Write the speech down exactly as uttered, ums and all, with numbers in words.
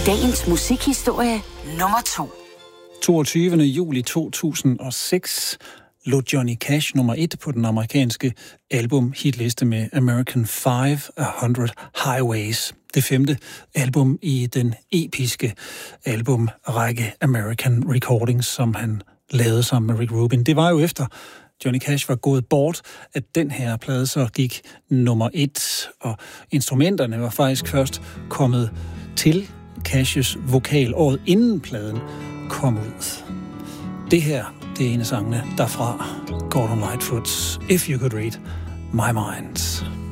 Dagens musikhistorie nummer to. toogtyvende juli to tusind og seks lå Johnny Cash nummer et på den amerikanske album-hitliste med American five hundred Highways. Det femte album i den episke albumrække American Recordings, som han lavede sammen med Rick Rubin. Det var jo efter Johnny Cash var gået bort, at den her plade så gik nummer et, og instrumenterne var faktisk først kommet til Cashes vokal året inden pladen kom ud. Det her, det er en af sangene derfra, Gordon Lightfoot's If You Could Read My Mind.